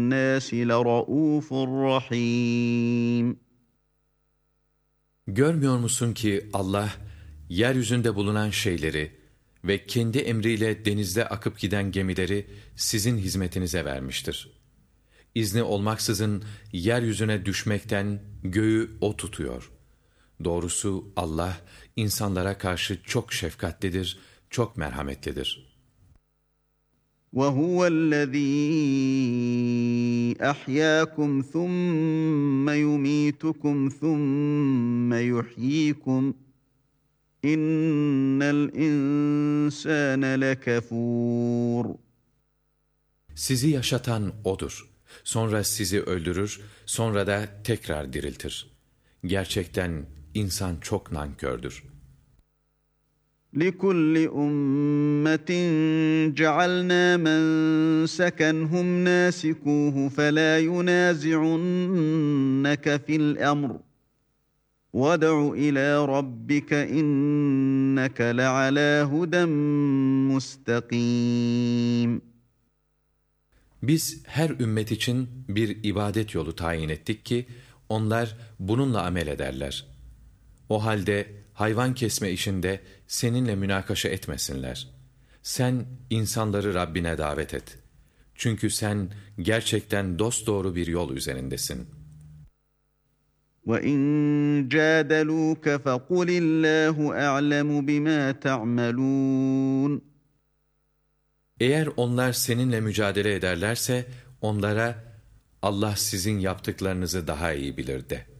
بِالنَّاسِ لَرَءُوفٌ رَحِيمٌ. Görmüyor musun ki Allah, yeryüzünde bulunan şeyleri ve kendi emriyle denizde akıp giden gemileri sizin hizmetinize vermiştir. İzni olmaksızın yeryüzüne düşmekten göğü O tutuyor. Doğrusu Allah, insanlara karşı çok şefkatlidir, çok merhametlidir. وَهُوَ الَّذ۪ي أَحْيَاكُمْ ثُمَّ يُمِيتُكُمْ ثُمَّ يُحْيِيكُمْ اِنَّ الْاِنْسَانَ لَكَفُورٌ. Sizi yaşatan O'dur. Sonra sizi öldürür, sonra da tekrar diriltir. Gerçekten insan çok nankördür. لِكُلِّ أُمَّةٍ جَعَلْنَا مَنْسَكًا هُمْ نَاسِكُوهُ فَلَا يُنَازِعُنَّكَ فِي الْأَمْرِ وَادْعُ إِلَى رَبِّكَ إِنَّكَ لَعَلَى هُدًى مُسْتَقِيمٍ. Biz her ümmet için bir ibadet yolu tayin ettik ki, onlar bununla amel ederler. O halde hayvan kesme işinde seninle münakaşa etmesinler. Sen insanları Rabbine davet et. Çünkü sen gerçekten dosdoğru bir yol üzerindesin. وَاِنْ جَادَلُوكَ فَقُلِ اللّٰهُ أَعْلَمُ بِمَا تَعْمَلُونَ. Eğer onlar seninle mücadele ederlerse, onlara Allah sizin yaptıklarınızı daha iyi bilir de.